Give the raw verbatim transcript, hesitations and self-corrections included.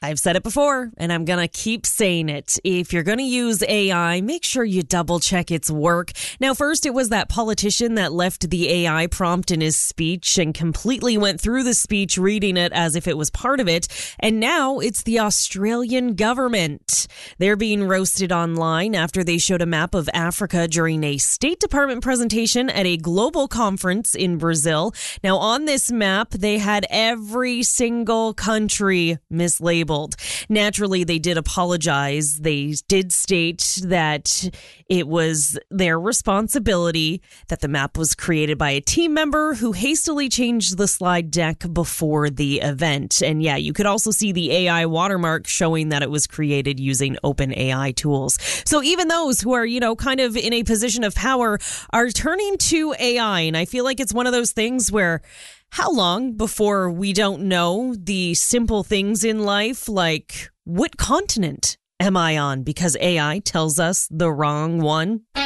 I've said it before, and I'm going to keep saying it. If you're going to use A I, make sure you double check its work. Now, first, it was that politician that left the A I prompt in his speech and completely went through the speech reading it as if it was part of it. And now it's the Australian government. They're being roasted online after they showed a map of Africa during a State Department presentation at a global conference in Brazil. Now, on this map, they had every single country mislabeled. Naturally, they did apologize. They did state that it was their responsibility, that the map was created by a team member who hastily changed the slide deck before the event. And yeah, you could also see the A I watermark showing that it was created using OpenAI tools. So even those who are, you know, kind of in a position of power are turning to A I. And I feel like it's one of those things where how long before we don't know the simple things in life, like what continent am I on because A I tells us the wrong one?